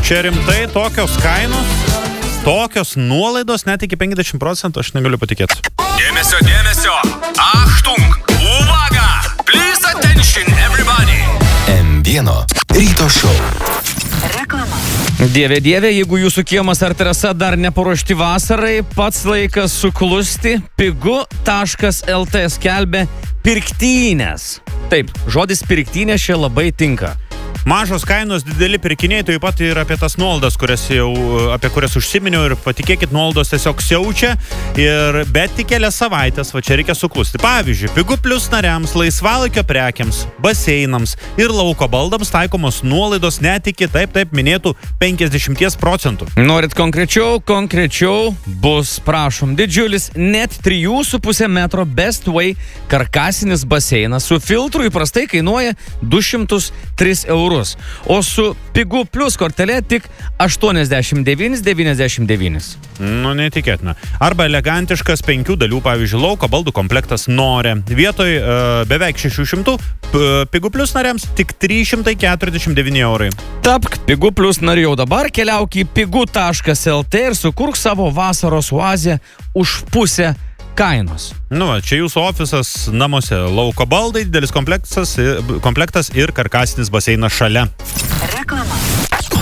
Čia rimtai tokios kainos, tokios nuolaidos net iki 50%, aš negaliu patikėti. Dėmesio, dėmesio! Achtung! Uwaga! Please attention everybody! M1 ryto šou. Reklama. Dieve, jeigu jūsų kiemas ar terasa dar neparuošti vasarai, pats laikas suklusti. Pigu.lt skelbia pirktynės. Taip, žodis pirktynės čia labai tinka. Mažos kainos, dideli pirkiniai, taip pat ir apie tas nuolaidas, apie kurias užsiminiau, ir patikėkit, nuolaidos tiesiog siaučia, bet tik kelias savaitės, va čia reikia suklusti. Pavyzdžiui, Pigu Plus nariams, laisvalaikio prekiams, baseinams ir lauko baldams taikomos nuolaidos net iki, taip minėtų, 50%. Norit konkrečiau bus, prašom, didžiulis net 3,5 metro Best Way karkasinis baseinas su filtru įprastai kainuoja 203 eurus. O su Pigu Plus kortelė tik 89,99. Nu, netikėtina. Arba elegantiškas 5 dalių, pavyzdžiui, lauko baldų komplektas Nore. Vietoj beveik 600, Pigu Plus nariams tik 349 eurai. Tapk Pigu Plus nariu jau dabar, keliauk į pigu.lt ir sukurk savo vasaros oazę už pusę kainos. Nu, čia jūsų ofisas, namuose lauko baldai, didelis komplektas ir karkasinis baseinas šalia.